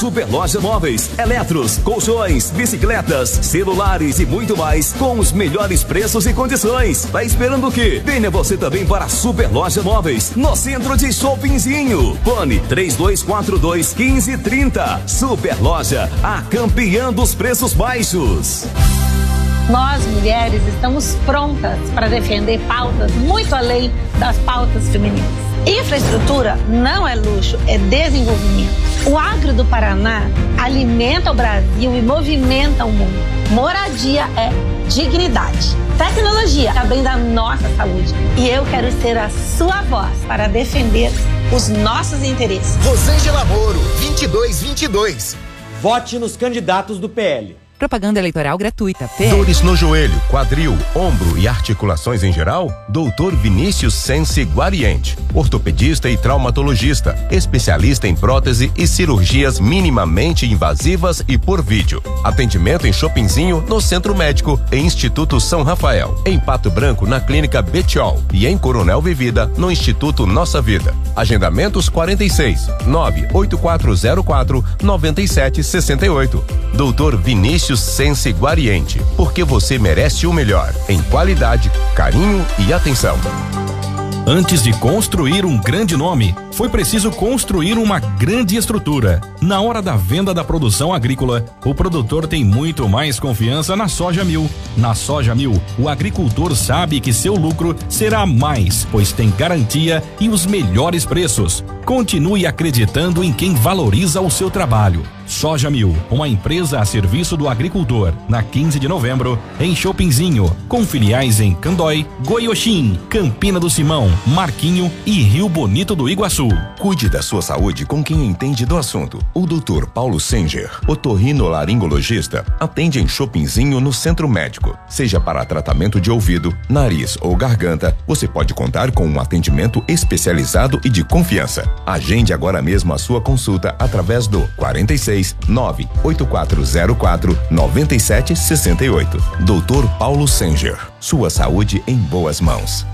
Superloja Móveis, eletros, colchões, bicicletas, celulares e muito mais com os melhores preços e condições. Tá esperando o quê? Venha você também para a Superloja Móveis, no centro de Shoppingzinho. Fone 3242-1530. Superloja, a campeã dos preços baixos. Nós, mulheres, estamos prontas para defender pautas muito além das pautas femininas. Infraestrutura não é luxo, é desenvolvimento. O agro do Paraná alimenta o Brasil e movimenta o mundo. Moradia é dignidade. Tecnologia é bem da nossa saúde. E eu quero ser a sua voz para defender os nossos interesses. Rosângela Moro, 2222. Vote nos candidatos do PL. Propaganda eleitoral gratuita. Dores no joelho, quadril, ombro e articulações em geral? Dr. Vinícius Sense Guariente. Ortopedista e traumatologista. Especialista em prótese e cirurgias minimamente invasivas e por vídeo. Atendimento em Shoppingzinho, no Centro Médico e Instituto São Rafael. Em Pato Branco, na Clínica Betiol. E em Coronel Vivida, no Instituto Nossa Vida. Agendamentos 46 98404 9768. Dr. Vinícius Sense Guariente, porque você merece o melhor em qualidade, carinho e atenção. Antes de construir um grande nome, foi preciso construir uma grande estrutura. Na hora da venda da produção agrícola, o produtor tem muito mais confiança na Soja Mil. Na Soja Mil, o agricultor sabe que seu lucro será mais, pois tem garantia e os melhores preços. Continue acreditando em quem valoriza o seu trabalho. Soja Mil, uma empresa a serviço do agricultor, na 15 de novembro, em Shoppingzinho, com filiais em Candói, Goiôxim, Campina do Simão, Marquinho e Rio Bonito do Iguaçu. Cuide da sua saúde com quem entende do assunto. O Dr. Paulo Senger, otorrinolaringologista, atende em Shoppingzinho no Centro Médico. Seja para tratamento de ouvido, nariz ou garganta, você pode contar com um atendimento especializado e de confiança. Agende agora mesmo a sua consulta através do 46 98404 9768. Dr. Paulo Senger. Sua saúde em boas mãos.